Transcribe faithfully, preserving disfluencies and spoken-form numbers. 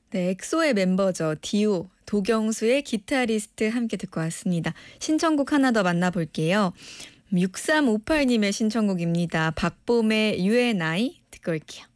네, 엑소의 멤버죠. 디오, 도경수의 기타리스트 함께 듣고 왔습니다. 신청곡 하나 더 만나볼게요. 육삼오팔 님의 신청곡입니다. 박봄의 유앤아이 듣고 올게요.